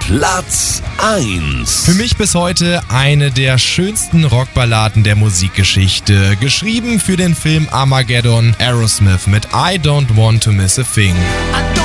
Platz 1. Für mich bis heute eine der schönsten Rockballaden der Musikgeschichte. Geschrieben für den Film Armageddon, Aerosmith mit I Don't Want to Miss a Thing.